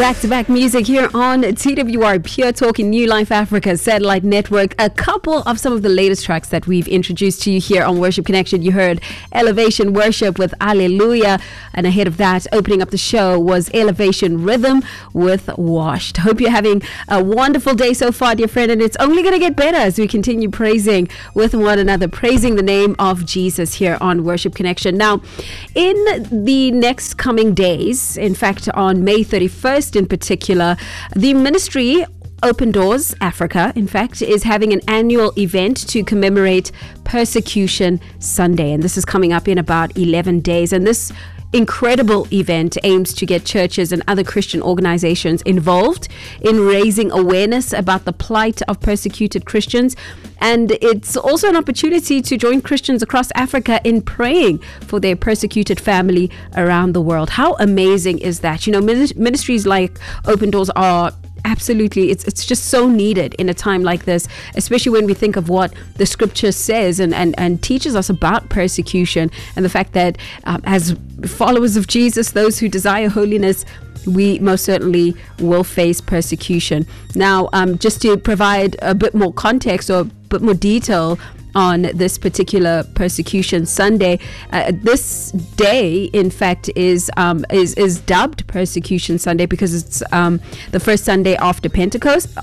Back-to-back music here on TWR Pure Talk in New Life Africa Satellite Network. A couple of some of the latest tracks that we've introduced to you here on Worship Connection. You heard Elevation Worship with Alleluia, and ahead of that, opening up the show was Elevation Rhythm with Washed. Hope you're having a wonderful day so far, dear friend, and it's only going to get better as we continue praising with one another, praising the name of Jesus here on Worship Connection. Now, in the next coming days, in fact, on May 31st, in particular, the ministry Open Doors Africa, in fact, is having an annual event to commemorate Persecution Sunday. And this is coming up in about 11 days. And this incredible event aims to get churches and other Christian organizations involved in raising awareness about the plight of persecuted Christians. And it's also an opportunity to join Christians across Africa in praying for their persecuted family around the world. How amazing is that? You know, ministries like Open Doors are absolutely, it's just so needed in a time like this, especially when we think of what the scripture says and teaches us about persecution, and the fact that as followers of Jesus, those who desire holiness, we most certainly will face persecution. Now, just to provide a bit more context or a bit more detail on this particular Persecution Sunday, this day, in fact, is dubbed Persecution Sunday because it's the first Sunday after Pentecost.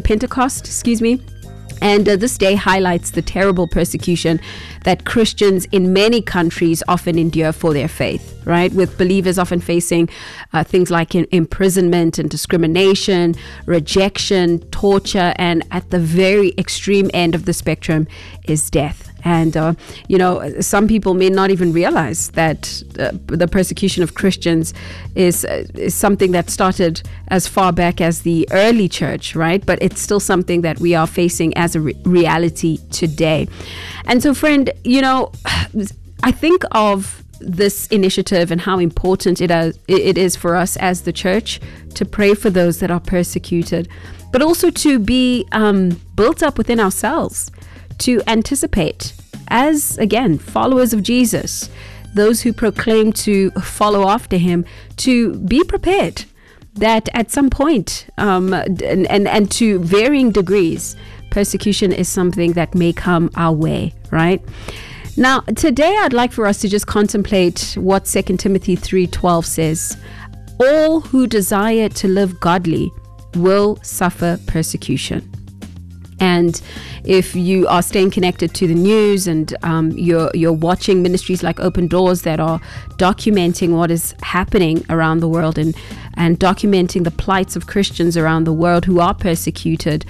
And this day highlights the terrible persecution that Christians in many countries often endure for their faith, right? With believers often facing things like imprisonment and discrimination, rejection, torture, and at the very extreme end of the spectrum is death. And, some people may not even realize that the persecution of Christians is something that started as far back as the early church, right? But it's still something that we are facing as a reality today. And so, friend, I think of this initiative and how important it is for us as the church to pray for those that are persecuted, but also to be built up within ourselves, to anticipate as, again, followers of Jesus, those who proclaim to follow after him, to be prepared that at some point and to varying degrees, persecution is something that may come our way, right? Now, today I'd like for us to just contemplate what 2 Timothy 3:12 says. All who desire to live godly will suffer persecution. And if you are staying connected to the news and you're watching ministries like Open Doors that are documenting what is happening around the world and documenting the plights of Christians around the world who are persecuted,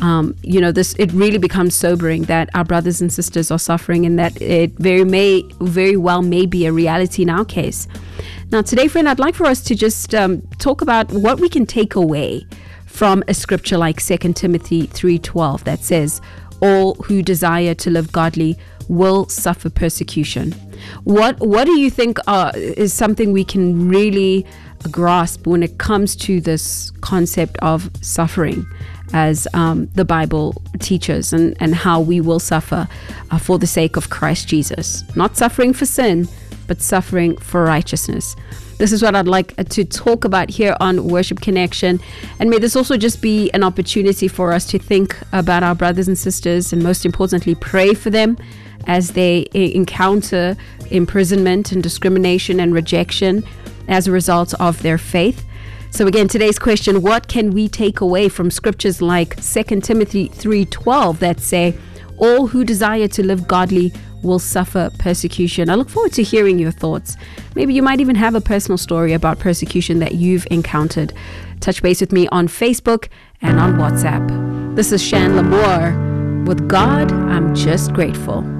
it really becomes sobering that our brothers and sisters are suffering, and that it very well may be a reality in our case. Now, today, friend, I'd like for us to just talk about what we can take away from a scripture like 2 Timothy 3:12 that says, all who desire to live godly will suffer persecution. What do you think is something we can really grasp when it comes to this concept of suffering as the Bible teaches, and how we will suffer for the sake of Christ Jesus? Not suffering for sin, but suffering for righteousness. This is what I'd like to talk about here on Worship Connection. And may this also just be an opportunity for us to think about our brothers and sisters, and most importantly, pray for them as they encounter imprisonment and discrimination and rejection as a result of their faith. So again, today's question, what can we take away from scriptures like 2 Timothy 3:12 that say, all who desire to live godly will suffer persecution? I look forward to hearing your thoughts. Maybe you might even have a personal story about persecution that you've encountered. Touch base with me on Facebook and on WhatsApp. This is Shan Lamore with God, I'm Just Grateful.